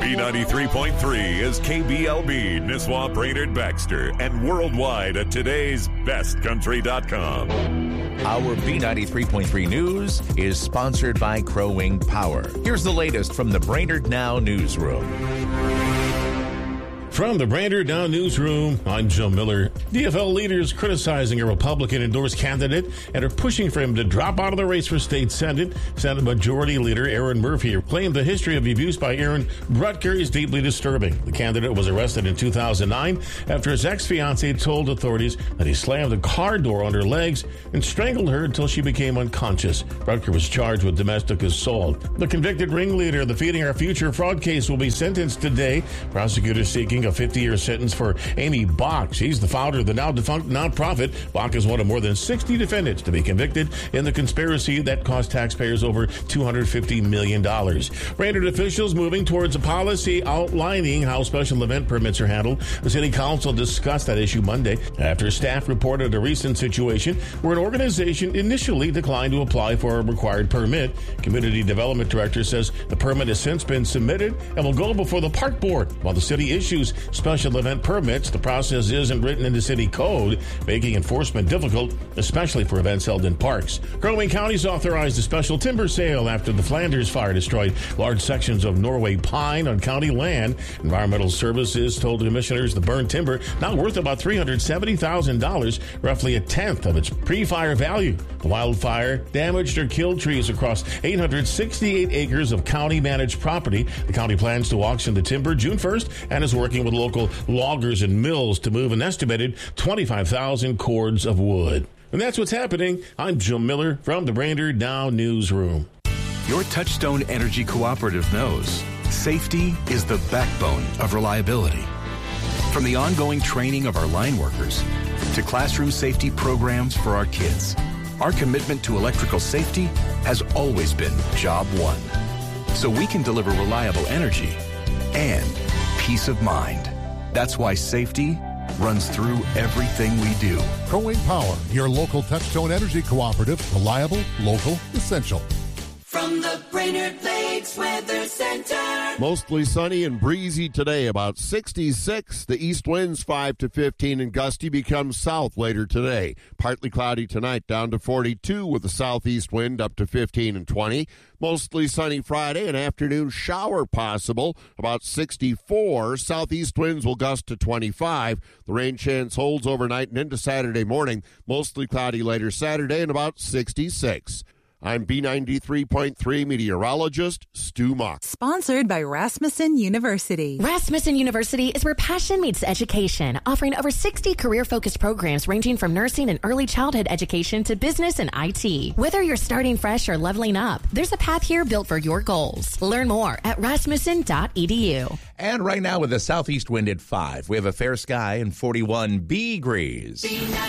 B93.3 is KBLB, Nisswa, Brainerd, Baxter, and worldwide at today'sbestcountry.com. Our B93.3 News is sponsored by Crow Wing Power. Here's the latest from the Brainerd Now newsroom. From the Brainerd Now newsroom, I'm Joe Miller. DFL leaders criticizing a Republican-endorsed candidate and are pushing for him to drop out of the race for state Senate. Senate Majority Leader Aaron Murphy claimed the history of abuse by Aaron Brutker is deeply disturbing. The candidate was arrested in 2009 after his ex-fiancée told authorities that he slammed a car door on her legs and strangled her until she became unconscious. Brutker was charged with domestic assault. The convicted ringleader of the Feeding Our Future fraud case will be sentenced today. Prosecutors seeking a 50-year sentence for Amy Bach. She's the founder of the now-defunct nonprofit. Bach is one of more than 60 defendants to be convicted in the conspiracy that cost taxpayers over $250 million. Brainerd officials moving towards a policy outlining how special event permits are handled. The city council discussed that issue Monday after staff reported a recent situation where an organization initially declined to apply for a required permit. Community Development Director says the permit has since been submitted and will go before the park board. While the city issues special event permits, the process isn't written in the city code, making enforcement difficult, especially for events held in parks. Crow Wing County's authorized a special timber sale after the Flanders fire destroyed large sections of Norway pine on county land. Environmental Services told the commissioners the burned timber, now worth about $370,000, roughly a tenth of its pre-fire value. The wildfire damaged or killed trees across 868 acres of county-managed property. The county plans to auction the timber June 1st and is working with local loggers and mills to move an estimated 25,000 cords of wood. And that's what's happening. I'm Joe Miller from the Brainerd Now newsroom. Your Touchstone Energy Cooperative knows safety is the backbone of reliability. From the ongoing training of our line workers to classroom safety programs for our kids, our commitment to electrical safety has always been job one. So we can deliver reliable energy and peace of mind. That's why safety runs through everything we do. Crow Wing Power, your local Touchstone Energy Cooperative. Reliable, local, essential. From the Brainerd Lakes Weather Center. Mostly sunny and breezy today, about 66. The east winds 5 to 15 and gusty become south later today. Partly cloudy tonight, down to 42 with the southeast wind up to 15 and 20. Mostly sunny Friday, an afternoon shower possible, about 64. Southeast winds will gust to 25. The rain chance holds overnight and into Saturday morning. Mostly cloudy later Saturday and about 66. I'm B93.3 meteorologist Stu Mock. Sponsored by Rasmussen University. Rasmussen University is where passion meets education, offering over 60 career-focused programs ranging from nursing and early childhood education to business and IT. Whether you're starting fresh or leveling up, there's a path here built for your goals. Learn more at rasmussen.edu. And right now with a southeast wind at 5, we have a fair sky and 41 degrees.